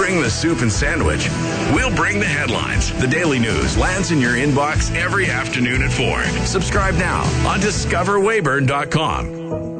bring the soup and sandwich. We'll bring the headlines. The Daily News lands in your inbox every afternoon at 4. Subscribe now on discoverwayburn.com.